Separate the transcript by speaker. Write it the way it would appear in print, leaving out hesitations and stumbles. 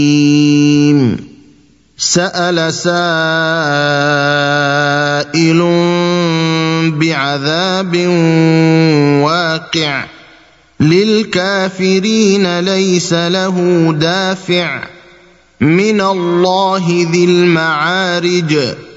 Speaker 1: سأل سائل بعذاب واقع للكافرين ليس له دافع من الله ذي المعارج